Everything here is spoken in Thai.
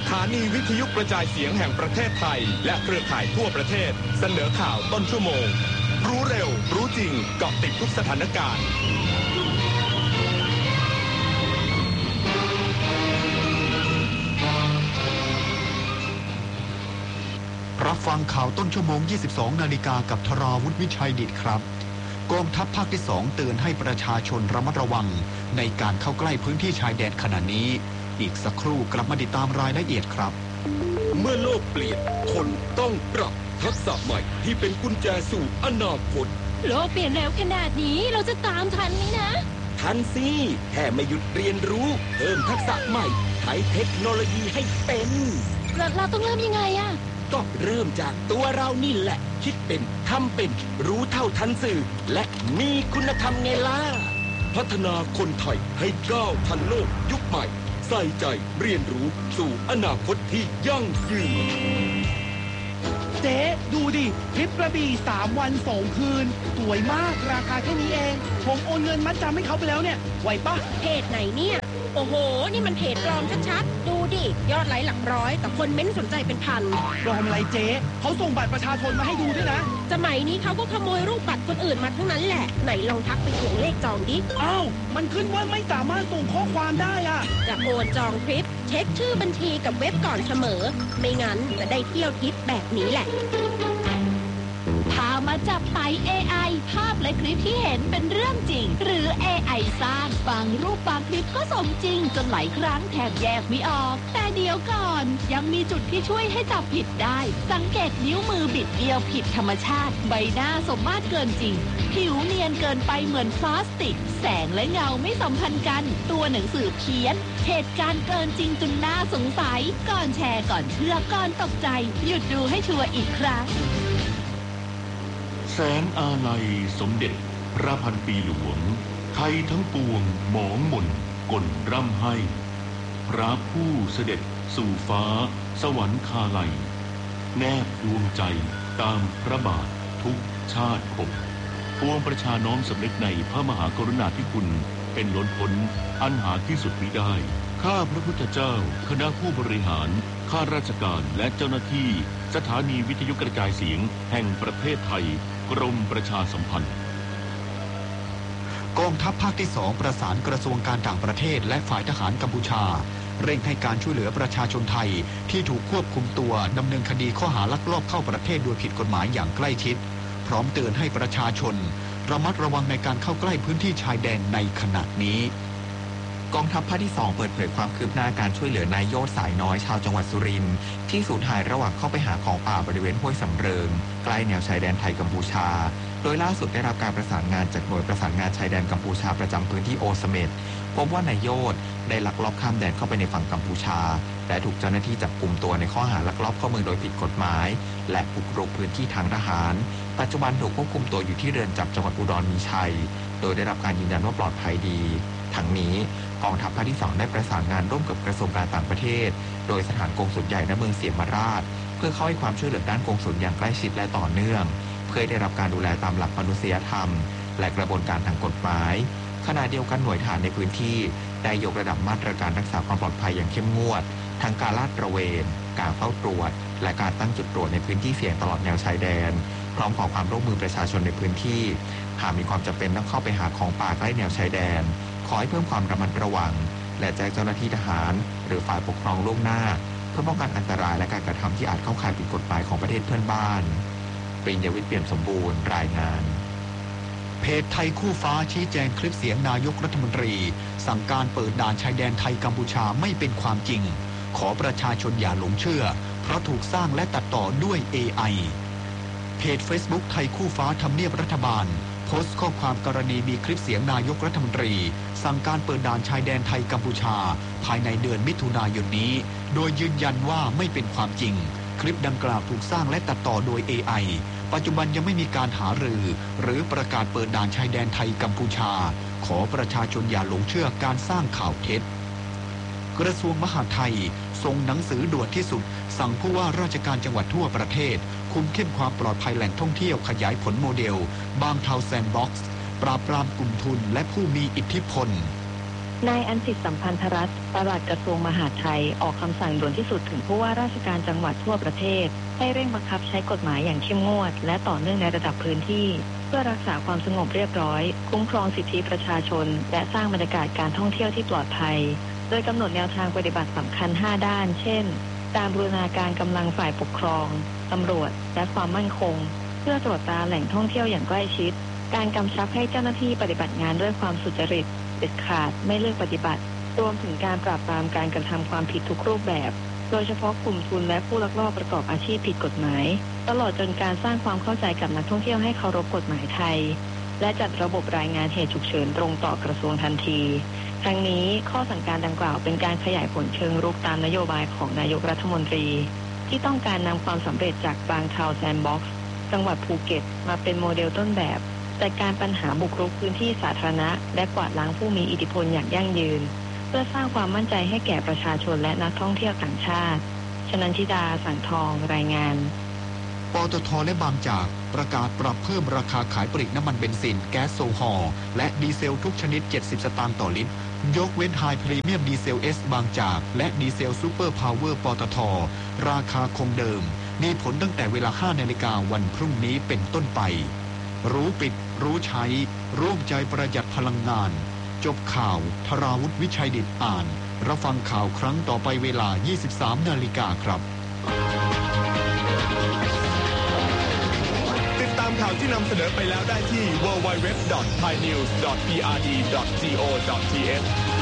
ถานีวิทยุกระจายเสียงแห่งประเทศไทยและเครือข่ายทั่วประเทศเสนอข่าวต้นชั่วโมงรู้เร็วรู้จริงเกาะติดทุกสถานการณ์รับฟังข่าวต้นชั่วโมง 22 นาฬิกากับธราวุฒิวิชัยดิษฐ์ครับกองทัพภาคที่ 2 เตือนให้ประชาชนระมัดระวังในการเข้าใกล้พื้นที่ชายแดนขณะนี้อีกสักครู่กลับมาติดตามรายละเอียดครับเมื่อโลกเปลี่ยนคนต้องปรับทักษะใหม่ที่เป็นกุญแจสู่อนาคตโลกเปลี่ยนเร็วขนาดนี้เราจะตามทันไหมนะทันสิแค่ไม่หยุดเรียนรู้เพิ่มทักษะใหม่ใช้เทคโนโลยีให้เป็นเราต้องเริ่มยังไงอะก็เริ่มจากตัวเรานี่แหละคิดเป็นทำเป็นรู้เท่าทันสื่อและมีคุณธรรมไงล่ะพัฒนาคนไทยให้ก้าวทันโลกยุคใหม่ใส่ใจเรียนรู้สู่อนาคตที่ยั่งยืนเจ๊ดูดิทริปกระบี่3 วัน 2 คืนสวยมากราคาแค่นี้เองผมโอนเงินมัดจำให้เขาไปแล้วเนี่ยไหวปะเพจไหนเนี่ยโอ้โหนี่มันเพจปลอมชัดๆดูดิยอดไลค์หลักร้อยแต่คนเม้นสนใจเป็นพันปลอมอะไรเจ๊เขาส่งบัตรประชาชนมาให้ดูด้วยนะสมัยนี้เขาก็ขโมยรูปบัตรคนอื่นมาทั้งนั้นแหละไหนลองทักไปทวงเลขจองดิอ้าวมันขึ้นว่าไม่สามารถส่งข้อความได้อะจะโอนจองทริปเช็คชื่อบัญชีกับเว็บก่อนเสมอไม่งั้นจะได้เที่ยวทิปแบบนี้แหละพามาจับไต่ AI ภาพและคลิปที่เห็นเป็นเรื่องจริงหรือ AI สร้างบางรูปบางคลิปก็สมจริงจนหลายครั้งแทบแยกไม่ออกแต่เดี๋ยวก่อนยังมีจุดที่ช่วยให้จับผิดได้สังเกตนิ้วมือบิดเดียวผิดธรรมชาติใบหน้าสมมาตรเกินจริงผิวเนียนเกินไปเหมือนพลาสติกแสงและเงาไม่สัมพันธ์กันตัวหนังสือเพี้ยนเหตุการณ์เกินจริงจนน่าสงสัยก่อนแชร์ก่อนเชื่อก่อนตกใจหยุดดูให้ชัวร์อีกครั้งแสนอาลัยสมเด็จพระพันปีหลวงไทยทั้งปวงหมองหม่นกลร่ำให้พระผู้เสด็จสู่ฟ้าสวรรคาลัยแนบดวงใจตามพระบาททุกชาติภพปวงประชาน้อมสำนึกในพระมหากรุณาธิคุณเป็นล้นพ้นอันหาที่สุดมิได้ข้าพระพุทธเจ้าคณะผู้บริหารข้าราชการและเจ้าหน้าที่สถานีวิทยุกระจายเสียงแห่งประเทศไทยกรมประชาสัมพันธ์กองทัพภาคที่ 2ประสานกระทรวงการต่างประเทศและฝ่ายทหารกัมพูชาเร่งให้การช่วยเหลือประชาชนไทยที่ถูกควบคุมตัวดำเนินคดีข้อหาลักลอบเข้าประเทศโดยผิดกฎหมายอย่างใกล้ชิดพร้อมเตือนให้ประชาชนระมัดระวังในการเข้าใกล้พื้นที่ชายแดนในขณะนี้กองทัพภาคที่ 2เปิดเผยความคืบหน้าการช่วยเหลือนายโยศสายน้อยชาวจังหวัดสุรินทร์ที่สูญหายระหว่างเข้าไปหาของป่าบริเวณห้วยสำเริงใกล้แนวชายแดนไทยกัมพูชาโดยล่าสุดได้รับการประสานงานจากหน่วยประสานงานชายแดนกัมพูชาประจำพื้นที่โอเสเม็ดพบว่านายโยศได้ลักลอบข้ามแดนเข้าไปในฝั่งกัมพูชาและถูกเจ้าหน้าที่จับกุมตัวในข้อหาลักลอบเข้าเมืองโดยผิดกฎหมายและบุกรุกพื้นที่ทางทหารปัจจุบันถูกควบคุมตัวอยู่ที่เรือนจำจังหวัดอุดรมีชัยโดยได้รับการยืนยันว่าปลอดภัยดีทั้งนี้กองทัพภาคที่ 2ได้ประสานงานร่วมกับกระทรวงการต่างประเทศโดยสถานกงสุลใหญ่ณเมืองเสียมราชเพื่อเข้าให้ความช่วยเหลือด้านกงสุลอย่างใกล้ชิดและต่อเนื่องเพื่อได้รับการดูแลตามหลักมนุษยธรรมและกระบวนการทางกฎหมายขณะเดียวกันหน่วยทหารในพื้นที่ได้ยกระดับมาตรการรักษาความปลอดภัยอย่างเข้มงวดทั้งการลาดตระเวนการเฝ้าตรวจและการตั้งจุดตรวจในพื้นที่เสี่ยงตลอดแนวชายแดนพร้อมขอความร่วมมือประชาชนในพื้นที่หากมีความจำเป็นต้องเข้าไปหาของป่าใกล้แนวชายแดนขอให้เพิ่มความระมัดระวังและแจ้งเจ้าหน้าที่ทหารหรือฝ่ายปกครองล่วงหน้าเพื่อป้องกันอันตรายและการกระทำที่อาจเข้าข่ายผิดกฎหมายของประเทศเพื่อนบ้านปริญญาวิทย์เปี่ยมสมบูรณ์รายงานเพจไทยคู่ฟ้าชี้แจงคลิปเสียงนายกรัฐมนตรีสั่งการเปิดด่านชายแดนไทยกัมพูชาไม่เป็นความจริงขอประชาชนอย่าหลงเชื่อเพราะถูกสร้างและตัดต่อด้วย AI เพจ Facebook ไทยคู่ฟ้าทำเนียบรัฐบาลโพสต์ข้อความกรณีมีคลิปเสียงนายกรัฐมนตรีสั่งการเปิดด่านชายแดนไทยกัมพูชาภายในเดือนมิถุนายนนี้โดยยืนยันว่าไม่เป็นความจริงคลิปดังกล่าวถูกสร้างและตัดต่อโดย AI ปัจจุบันยังไม่มีการหารือหรือประกาศเปิดด่านชายแดนไทยกัมพูชาขอประชาชนอย่าหลงเชื่อการสร้างข่าวเท็จกระทรวงมหาดไทยส่งหนังสือด่วนที่สุดสั่งผู้ว่าราชการจังหวัดทั่วประเทศคุมเข้มความปลอดภัยแหล่งท่องเที่ยวขยายผลโมเดลบางเทาแซนด์บ็อกซ์ปราบปรามกลุ่มทุนและผู้มีอิทธิพลนายอัญสิทธิ์สัมพันธรัตน์ปลัดกระทรวงมหาดไทยออกคำสั่งด่วนที่สุดถึงผู้ว่าราชการจังหวัดทั่วประเทศให้เร่งบังคับใช้กฎหมายอย่างเข้มงวดและต่อเนื่องในระดับพื้นที่เพื่อรักษาความสงบเรียบร้อยคุ้มครองสิทธิประชาชนและสร้างบรรยากาศการท่องเที่ยวที่ปลอดภัยโดยกำหนดแนวทางปฏิบัติสำคัญ5ด้านเช่นการบูรณาการกำลังฝ่ายปกครองตำรวจและความมั่นคงเพื่อตรวจตราแหล่งท่องเที่ยวอย่างใกล้ชิดการกำชับให้เจ้าหน้าที่ปฏิบัติงานด้วยความสุจริตเด็ดขาดไม่เลือกปฏิบัติรวมถึงการปราบปรามการกระทำความผิดทุกรูปแบบโดยเฉพาะกลุ่มทุนและผู้ลักลอบประกอบอาชีพผิดกฎหมายตลอดจนการสร้างความเข้าใจกับนักท่องเที่ยวให้เคารพกฎหมายไทยและจัดระบบรายงานเหตุฉุกเฉินตรงต่อกระทรวงทันทีทั้งนี้ข้อสั่งการดังกล่าวเป็นการขยายผลเชิงรุกตามนโยบายของนายกรัฐมนตรีที่ต้องการนำความสำเร็จจากบางทาวน์แซนด์บ็อกซ์จังหวัดภูเก็ตมาเป็นโมเดลต้นแบบจัดการปัญหาบุกรุกพื้นที่สาธารณะและกวาดล้างผู้มีอิทธิพลอย่างยั่งยืนเพื่อสร้างความมั่นใจให้แก่ประชาชนและนักท่องเที่ยวต่างชาติชนันทิดาสังทองรายงานปตท.และบางจากประกาศปรับเพิ่มราคาขายปลีกน้ำมันเบนซินแก๊สโซฮอล์และดีเซลทุกชนิด70 สตางค์ต่อลิตรยกเว้นไฮพรีเมียมดีเซลเอสบางจากและดีเซลซูเปอร์พาวเวอร์ปตท.ราคาคงเดิมมีผลตั้งแต่เวลา 5 นาฬิกาวันพรุ่งนี้เป็นต้นไปรู้ปิดรู้ใช้ร่วมใจประหยัดพลังงานจบข่าวธราวุฒิวิชัยดิษฐ์อ่านรับฟังข่าวครั้งต่อไปเวลา 23 นาฬิกาครับติดตามข่าวที่นำเสนอไปแล้วได้ที่ www.thainews.prd.go.th